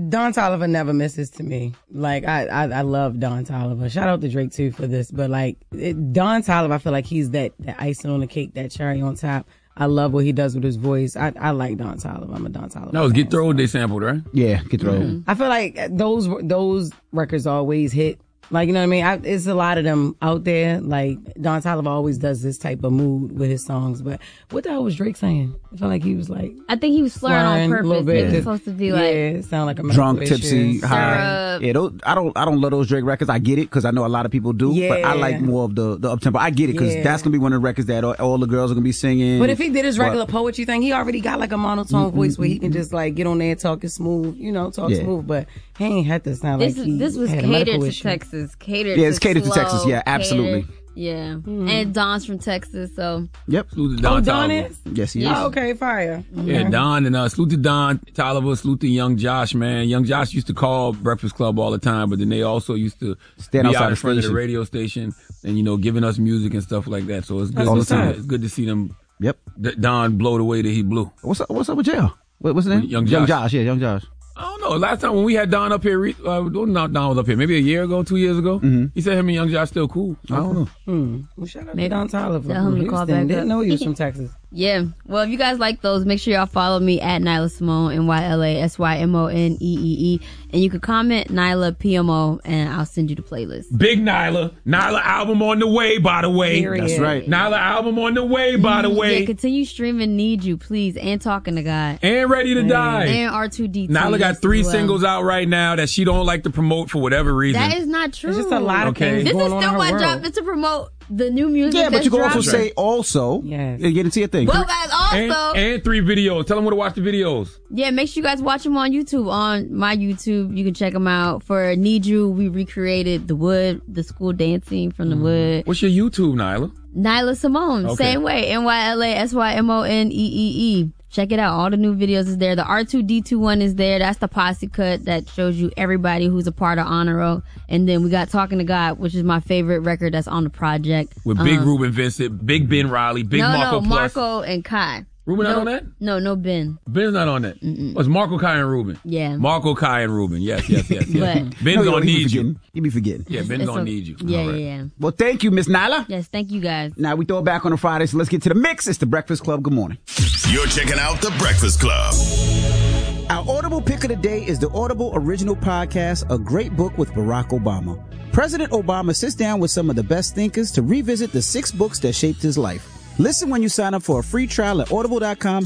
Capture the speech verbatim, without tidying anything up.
Don Toliver never misses to me. Like, I, I, I love Don Toliver. Shout out to Drake, too, for this. But, like, it, Don Toliver, I feel like he's that, that icing on the cake, that cherry on top. I love what he does with his voice. I, I like Don Toliver. I'm a Don Toliver. That was Get Throwed they sampled, right? Yeah, Get Throwed. Mm-hmm. I feel like those those records always hit. Like, you know what I mean? I, it's a lot of them out there. Like, Don Toliver always does this type of mood with his songs. But what the hell was Drake saying? I felt like he was like... I think he was slurring on purpose. A little bit. He was supposed to be like... Yeah, it sound like a drunk, tipsy, high. Syrup. Yeah, those, I don't I don't love those Drake records. I get it because I know a lot of people do. Yeah. But I like more of the, the up-tempo. I get it because Yeah. that's going to be one of the records that all, all the girls are going to be singing. But if he did his regular But- poetry thing, he already got like a monotone Mm-hmm, voice where he can just like get on there and talk it smooth, you know, talk Yeah. smooth. But he ain't had to sound This, like he this was had a medical catered to issue. Texas. Catered Yeah, to it's catered to slow, Texas. Yeah, absolutely. catered- yeah. Mm-hmm. And Don's from Texas, so... Yep. Salute to Oh, Don Don Toliver. is? Yes, he is. Oh, okay, fire. Yeah, Don and uh, salute to Don Toliver, salute to Young Josh, man. Young Josh used to call Breakfast Club all the time, but then they also used to Stand be outside out in the front of the station. radio station and, you know, giving us music and stuff like that. So it's good, That's to what's see, up. it's good to see them, Yep. that Don blow the way that he blew. What's up? What's up with jail? What, what's his name? Young Young Josh. Josh. Yeah, Young Josh. I don't know. Last time when we had Don up here, re- uh, not Don was up here, maybe a year ago, two years ago. Mm-hmm. He said him and Young Josh still cool. I don't know. Hmm. Well, shout out Maybe. to Don Toliver Tell him from to call Houston. back Didn't up. know he was from Texas. Yeah. Well, if you guys like those, make sure y'all follow me at Nyla Simone, N Y L A S Y M O N E E E. And you can comment Nyla P M O, and I'll send you the playlist. Big Nyla. Nyla album on the way, by the way. Period. That's right. Nyla album on the way, by the way. Yeah, continue streaming Need You, please, and Talking to God. And Ready to Die. And R two D two. Nyla got yes, three as well. singles out right now that she don't like to promote for whatever reason. That is not true. There's just a lot of Okay. things This going is on still in her my world. job, is to promote the new music. Yeah, but that's you can also dropping. say also. Yes. Yeah, get into your thing. Well, guys, and, also, and three videos. Tell them where to watch the videos. yeah, make sure you guys watch them on YouTube. On my YouTube, you can check them out. For Need You, we recreated the wood, the school dancing from the wood. What's your YouTube, Nyla? Nyla Simone, Okay. same way. N Y L A S Y M O N E E E. Check it out. All the new videos is there. The R two D two one is there. That's the posse cut that shows you everybody who's a part of Honor Roll. And then we got Talking to God, which is my favorite record that's on the project. With Big Um, Ruben Vincent, Big Ben Riley, Big no, Marco no, Plus. Marco and Kai. Ruben no, not on that? No, no Ben. Ben's not on that. Oh, it's Marco, Kai, and Ruben. Yeah. Marco, Kai, and Ruben. Yes, yes, yes, yes. But- Ben's No, gonna he be need you. forgetting. He be forgetting. Yeah, Ben's It's gonna a- need you. Yeah, All right. yeah, yeah. Well, thank you, Miss Nyla. Yes, thank you guys. Now we throw it back on a Friday, so let's get to the mix. It's the Breakfast Club. Good morning. You're checking out The Breakfast Club. Our Audible pick of the day is the Audible original podcast, A Great Book with Barack Obama. President Obama sits down with some of the best thinkers to revisit the six books that shaped his life. Listen when you sign up for a free trial at audible.com